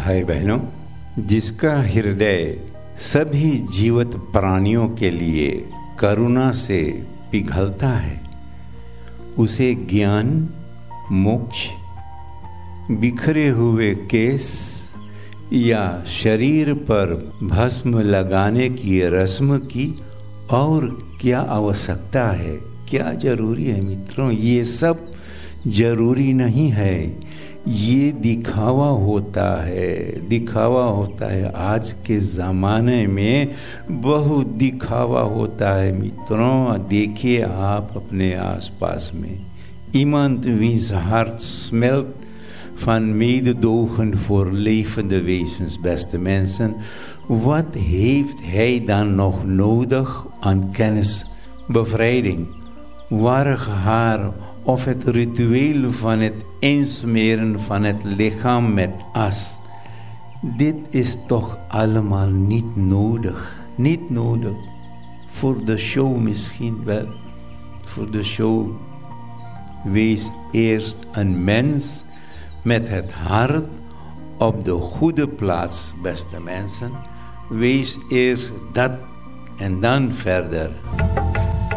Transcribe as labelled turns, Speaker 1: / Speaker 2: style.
Speaker 1: भाई बहनों, जिसका हृदय सभी जीवित प्राणियों के लिए करुणा से पिघलता है, उसे ज्ञान, मोक्ष, बिखरे हुए केस या शरीर पर भस्म लगाने की रस्म की और क्या आवश्यकता है, क्या जरूरी है मित्रों? ये सब जरूरी नहीं है, ये दिखावा होता है। आज के ज़माने में बहुत दिखावा होता है मित्रों। देखिए आप अपने आसपास में, iemand wiens hart smelt van mededogen voor levende wezens, beste mensen. Wat heeft hij dan nog nodig aan kennis, bevrijding, warrig haar of het ritueel van het insmeren van het lichaam met as? Dit is toch allemaal niet nodig. Niet nodig. Voor de show misschien wel. Voor de show. Wees eerst een mens met het hart op de goede plaats, beste mensen. Wees eerst dat en dan verder.